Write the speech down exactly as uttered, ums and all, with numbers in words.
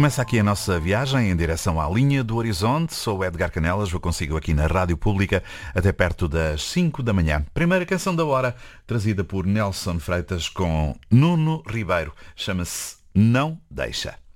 Começa aqui a nossa viagem em direção à linha do horizonte. Sou o Edgar Canelas, vou consigo aqui na Rádio Pública até perto das cinco da manhã. Primeira canção da hora, trazida por Nelson Freitas com Nuno Ribeiro. Chama-se Não Deixa.